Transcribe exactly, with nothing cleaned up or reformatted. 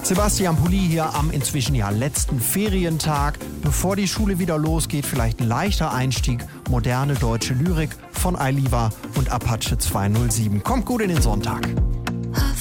Sebastian Pulli hier am inzwischen ja letzten Ferientag. Bevor die Schule wieder losgeht, vielleicht ein leichter Einstieg. Moderne deutsche Lyrik von Ailiva und Apache zweihundertsieben. Kommt gut in den Sonntag.